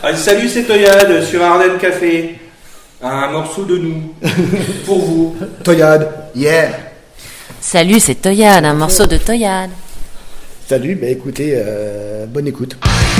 Ah, salut, c'est Toyad sur Ardennes Café. Un morceau de nous. Pour vous. Toyad, yeah. Salut, c'est Toyad, un morceau de Toyad. Salut, écoutez, bonne écoute.